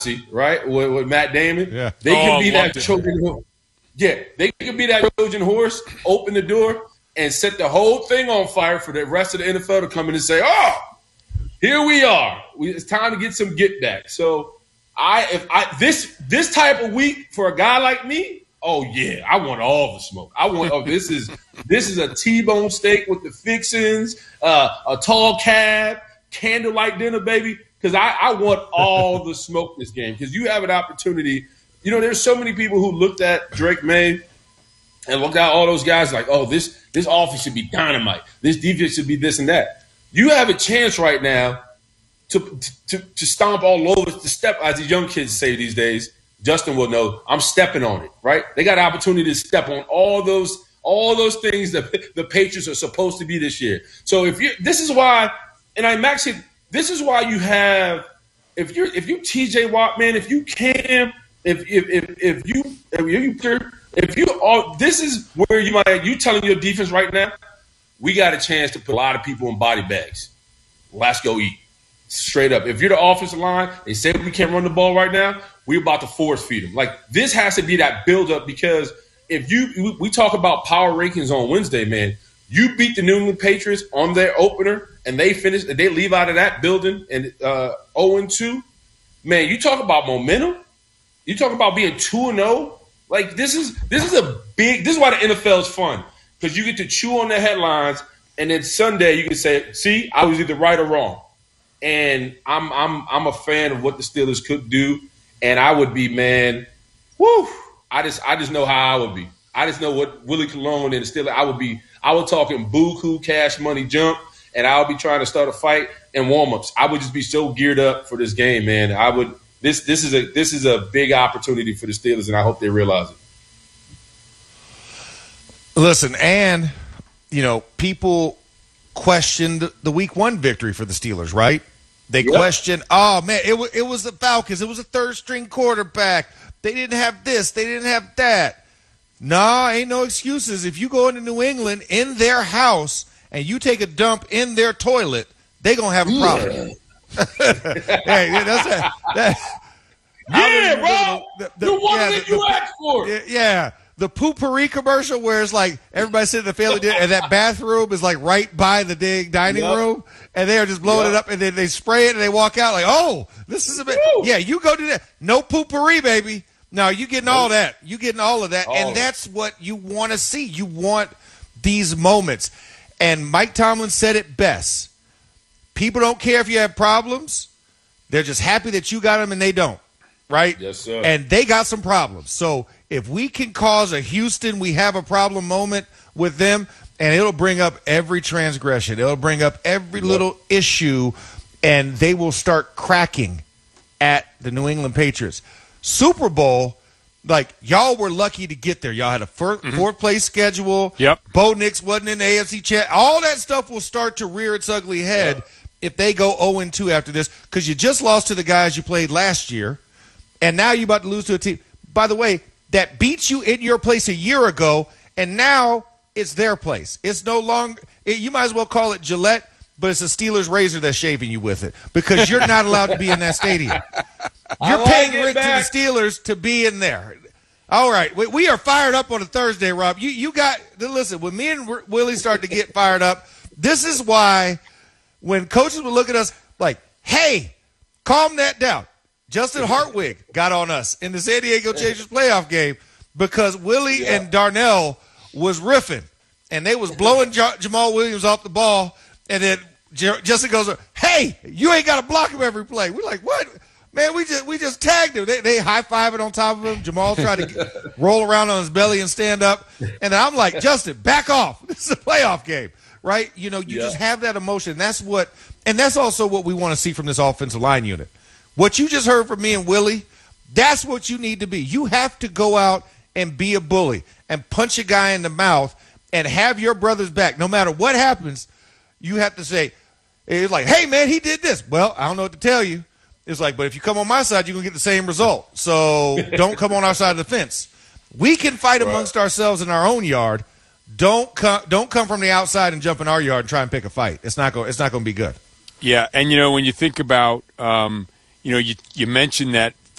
right, with Matt Damon. Yeah. They can be that Trojan horse. Yeah, they could be that Trojan horse, open the door, and set the whole thing on fire for the rest of the NFL to come in and say, oh, here we are. It's time to get some get back. So this type of week for a guy like me, oh yeah, I want all the smoke. This is a T-bone steak with the fixings, a tall cab, candlelight dinner, baby. Because I want all the smoke this game. Because you have an opportunity. You know, there's so many people who looked at Drake May and looked at all those guys like, oh, this offense should be dynamite. This defense should be this and that. You have a chance right now to stomp all over, to step, as the young kids say these days. Justin will know, I'm stepping on it, right? They got an opportunity to step on all those things that the Patriots are supposed to be this year. So this is why you have, if you TJ Watt, man, if you Cam, this is where you telling your defense right now, we got a chance to put a lot of people in body bags. Let's go eat. Straight up. If you're the offensive line, they say we can't run the ball right now, we're about to force feed them. Like, this has to be that build-up, because we talk about power rankings on Wednesday, man. You beat the New England Patriots on their opener, and they leave out of that building and 0-2. Man, you talk about momentum. You talk about being 2-0. Like, this is why the NFL is fun, because you get to chew on the headlines, and then Sunday you can say, see, I was either right or wrong. And I'm a fan of what the Steelers could do, and I would be, man, whoo. I just know how I would be. I just know what Willie Colon and the Steelers, I would talking buku, cash money, jump, and I would be trying to start a fight and warm-ups. I would just be so geared up for this game, man. This is a big opportunity for the Steelers, and I hope they realize it. Listen, and people questioned the Week 1 victory for the Steelers, right? They questioned, oh man, it was the Falcons. It was a third-string quarterback. They didn't have this. They didn't have that. Nah, ain't no excuses. If you go into New England in their house and you take a dump in their toilet, they gonna have a problem. Hey, that's that. Yeah, bro. The one that you asked for. Yeah. The Poopery commercial where it's like everybody sitting in the family dinner and that bathroom is like right by the dining room, and they are just blowing it up, and then they spray it and they walk out like, oh, this is a bit. Yeah, you go do that. No Poopery, baby. No, you getting all that. You getting all of that, and that's what you want to see. You want these moments. And Mike Tomlin said it best. People don't care if you have problems. They're just happy that you got them and they don't, right? Yes, sir. And they got some problems. So if we can cause a Houston, we have a problem moment with them, and it'll bring up every transgression. It'll bring up every little issue, and they will start cracking at the New England Patriots. Super Bowl, like, y'all were lucky to get there. Y'all had a fourth-place schedule. Yep. Bo Nix wasn't in the AFC chat. All that stuff will start to rear its ugly head if they go 0-2 after this, because you just lost to the guys you played last year, and now you're about to lose to a team, by the way, that beat you in your place a year ago, and now it's their place. It's no longer – you might as well call it Gillette, but it's a Steelers razor that's shaving you with it, because you're not allowed to be in that stadium. You're paying rent to the Steelers to be in there. All right. We are fired up on a Thursday, Rob. You got – listen, when me and Willie start to get fired up, this is why when coaches would look at us like, hey, calm that down. Justin Hartwig got on us in the San Diego Chargers playoff game because Willie and Darnell was riffing, and they was blowing Jamal Williams off the ball, and then Justin goes, hey, you ain't got to block him every play. We're like, what? Man, we just tagged him. They high-fiving on top of him. Jamal tried to roll around on his belly and stand up. And I'm like, Justin, back off. This is a playoff game, right? You just have that emotion. That's also what we want to see from this offensive line unit. What you just heard from me and Willie, that's what you need to be. You have to go out and be a bully and punch a guy in the mouth and have your brother's back. No matter what happens, you have to say, it's like, hey, man, he did this. Well, I don't know what to tell you. It's like, but if you come on my side, you're going to get the same result. So don't come on our side of the fence. We can fight amongst ourselves in our own yard. Don't come from the outside and jump in our yard and try and pick a fight. It's not going to be good. Yeah, and when you think about, you mentioned that